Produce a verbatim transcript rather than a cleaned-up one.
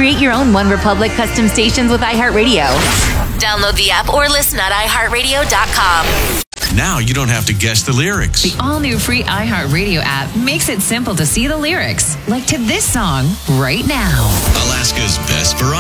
Create your own One Republic custom stations with iHeartRadio. Download the app or listen at i heart radio dot com. Now you don't have to guess the lyrics. The all-new free iHeartRadio app makes it simple to see the lyrics, like to this song right now. Alaska's best variety.